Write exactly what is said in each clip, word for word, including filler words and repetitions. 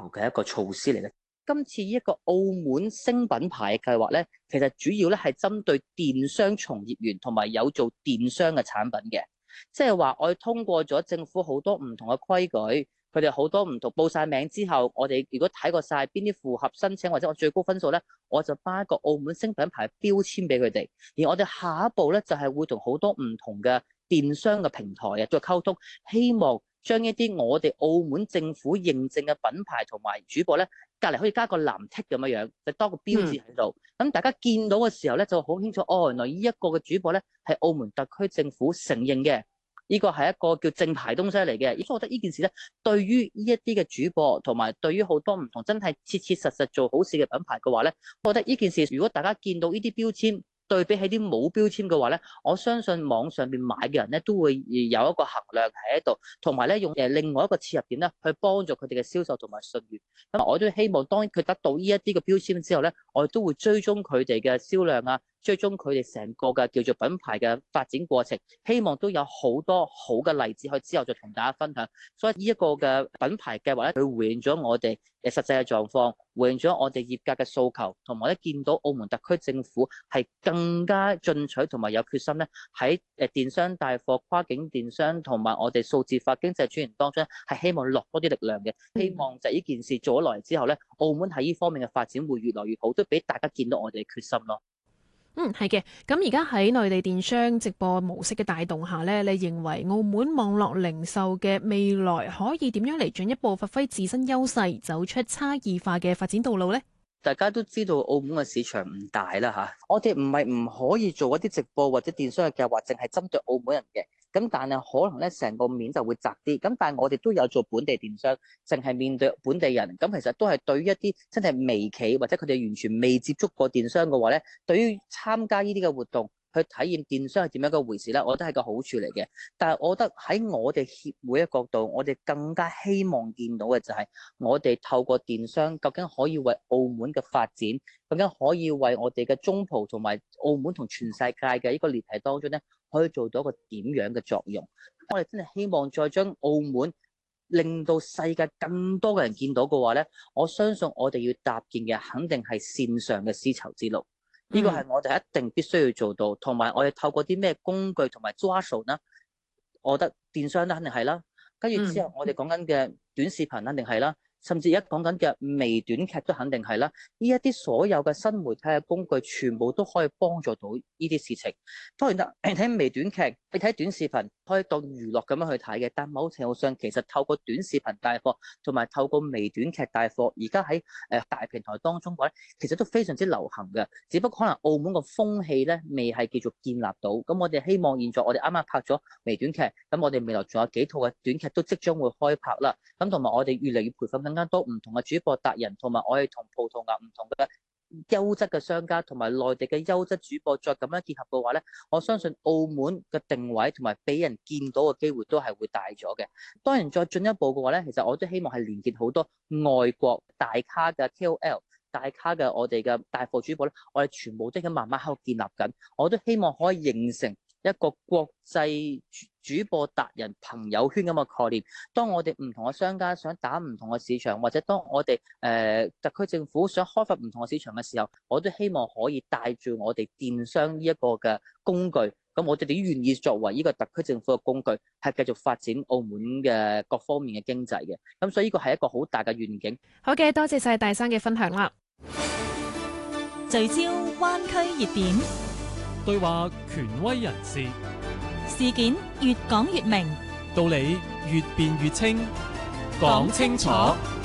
嘅一個措施嚟嘅。今次呢一個澳門升品牌嘅計劃咧，其實主要咧係針對電商從業員同埋有做電商嘅產品嘅，即係話我哋通過咗政府好多唔同嘅規矩，佢哋好多唔同報晒名之後，我哋如果睇過晒邊啲符合申請或者我最高分數咧，我就頒一個澳門升品牌標籤俾佢哋。而我哋下一步咧就係會同好多唔同嘅電商嘅平台啊再溝通，希望將一啲我哋澳門政府認證嘅品牌同埋主播咧，隔離可以加個藍剔咁樣樣，就多個標誌喺度。咁、嗯、大家見到嘅時候咧，就好清楚哦，原來呢一個嘅主播咧係澳門特區政府承認嘅，呢個係一個叫正牌東西嚟嘅。所以我覺得呢件事咧，對於呢一啲嘅主播同埋對於好多唔同真係切切實實做好事嘅品牌嘅話咧，我覺得呢件事如果大家見到呢啲標籤，對比起啲冇標籤嘅話咧，我相信網上邊買嘅人咧都會有一個衡量喺度，同埋咧用誒另外一個切入點咧去幫助佢哋嘅銷售同埋信譽。咁我都希望當佢得到呢一啲嘅標籤之後咧，我哋都會追蹤佢哋嘅銷量啊，追蹤佢哋成個嘅叫做品牌嘅發展過程，希望都有好多好嘅例子去之後再同大家分享。所以呢一個嘅品牌計劃咧，佢回應咗我哋嘅實際嘅狀況，回應咗我哋業界嘅訴求，同埋咧見到澳門特區政府係更加進取同埋有決心咧，喺誒電商帶貨、跨境電商同埋我哋數字化經濟轉型當中，係希望落多啲力量嘅。希望就呢件事做咗落嚟之後咧，澳門喺呢方面嘅發展會越來越好，都俾大家見到我哋嘅決心咯。 嗯，係嘅。咁而家喺內地電商直播模式嘅帶動下呢，你認為澳門網絡零售嘅未來可以點樣嚟進一步發揮自身優勢，走出差異化嘅發展道路呢？ 大家都知道澳門嘅市場唔大啦嚇，我哋唔係唔可以做一啲直播或者電商嘅計劃，淨係針對澳門人嘅。咁但係可能咧成個面就會窄啲。咁但係我哋都有做本地電商，淨係面對本地人。咁其實都係對於一啲真係微企或者佢哋完全未接觸過電商嘅話咧，對於參加呢啲嘅活動，去體驗電商係點樣嘅回事咧，我覺得係個好處嚟嘅。但係我覺得喺我哋協會嘅角度，我哋更加希望見到嘅就係我哋透過電商，究竟可以為澳門嘅發展，究竟可以為我哋嘅中葡同埋澳門同全世界嘅呢個聯繫當中咧，可以做到一個點樣嘅作用。我哋真係希望再將澳門令到世界更多嘅人見到嘅話咧，我相信我哋要搭建嘅肯定係線上嘅絲綢之路。呢個係我哋一定必須要做到，同埋我哋透過啲咩工具同埋抓數呢？我覺得電商咧肯定係啦，跟住之後我哋講緊嘅短視頻肯定係啦，甚至而家講緊嘅微短劇都肯定係啦。呢一啲所有嘅新媒體嘅工具，全部都可以幫助到呢啲事情。當然啦，你睇微短劇，你睇短視頻，可以當娛樂咁樣去睇嘅。但某程度上，其實透過短視頻帶貨，同埋透過微短劇帶貨，而家喺誒大平台當中嘅話，其實都非常之流行嘅。只不過可能澳門個風氣咧，未係繼續建立到。咁我哋希望現在我哋啱啱拍咗微短劇，咁我哋未來仲有幾套嘅短劇都即將會開拍啦。咁同埋我哋越嚟越培訓更加多唔同嘅主播達人，同埋我哋同葡萄牙唔同嘅優質嘅商家，同埋內地嘅優質主播，再咁樣結合嘅話咧，我相信澳門嘅定位同埋俾人見到嘅機會都係會大咗嘅。當然再進一步嘅話咧，其實我都希望係連結好多外國大咖嘅 K O L、大咖嘅我哋嘅帶貨主播咧，我哋全部都咁慢慢喺度建立緊。我都希望可以形成一個國際主播達人朋友圈咁嘅概念。當我哋唔同嘅商家想打唔同嘅市場，或者當我哋誒、呃、特區政府想開發唔同嘅市場嘅時候，我都希望可以帶住我哋電商呢一個嘅工具。咁我哋哋願意作為呢個特區政府嘅工具，係繼續發展澳門嘅各方面嘅經濟嘅。咁所以呢個係一個好大嘅願景。 好嘅，多謝晒大生嘅分享啦。 聚焦灣區熱點， 對話權威人士， 事件越講越明， 道理越辯越清，講清楚。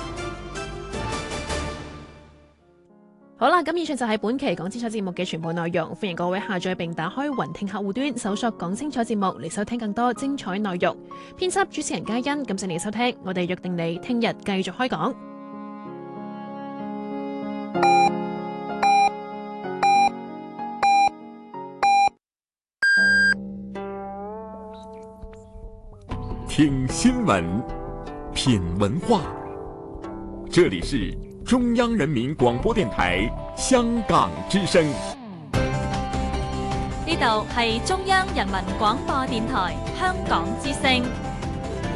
好啦，咁以上就係本期講清楚節目嘅全部內容。歡迎各位下載並打開雲聽客戶端，搜索講清楚節目嚟收聽更多精彩內容。編輯主持人嘉欣，感謝你收聽，我哋約定你聽日繼續開講。 聽新聞，品文化，這裡是中央人民廣播電台香港之聲。 呢度係中央人民廣播電台香港之聲。